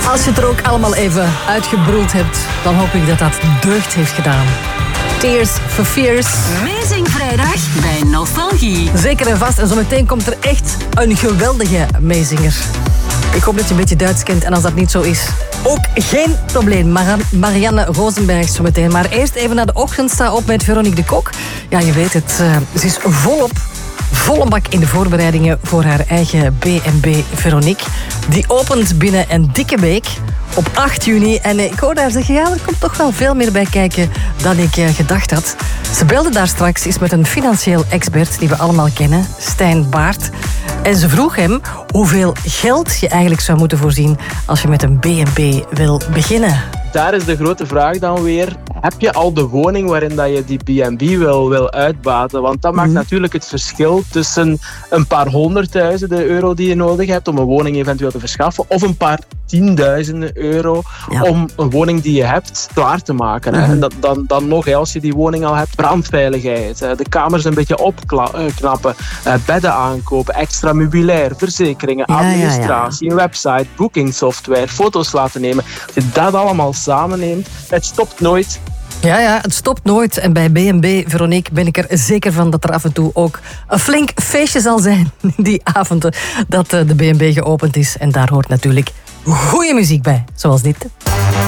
Als je het er ook allemaal even uitgebruld hebt, dan hoop ik dat dat deugd heeft gedaan. Tears for Fears. Amazing Vrijdag bij Nostalgie. Zeker en vast. En zometeen komt er echt een geweldige meezinger. Ik hoop dat je een beetje Duits kent. En als dat niet zo is, ook geen probleem. Marianne Rosenberg zometeen. Maar eerst even naar de ochtend. Sta op met Veronique de Kok. Ja, je weet het. Ze is volle bak in de voorbereidingen voor haar eigen B&B Veronique. Die opent binnen een dikke week op 8 juni. En ik hoorde haar zeggen, ja, er komt toch wel veel meer bij kijken dan ik gedacht had. Ze belde daar straks eens met een financieel expert die we allemaal kennen, Stijn Baart. En ze vroeg hem hoeveel geld je eigenlijk zou moeten voorzien als je met een B&B wil beginnen. Daar is de grote vraag dan weer, heb je al de woning waarin dat je die B&B wil uitbaten? Want dat maakt natuurlijk het verschil tussen een paar honderdduizenden euro die je nodig hebt om een woning eventueel te verschaffen, of een paar tienduizenden euro om een woning die je hebt klaar te maken. En dan nog, als je die woning al hebt, brandveiligheid, de kamers een beetje opknappen, bedden aankopen, extra meubilair, verzekeringen, administratie, een website, boekingsoftware, foto's laten nemen. Als je dat allemaal samenneemt, het stopt nooit. Ja, het stopt nooit. En bij B&B Veronique ben ik er zeker van dat er af en toe ook een flink feestje zal zijn die avonden dat de B&B geopend is. En daar hoort natuurlijk goede muziek bij, zoals dit.